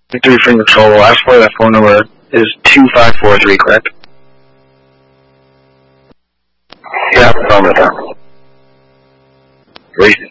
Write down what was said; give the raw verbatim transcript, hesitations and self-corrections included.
Victory from control. The last four of that phone number is two five four three, correct? Yeah, phone with her. Reese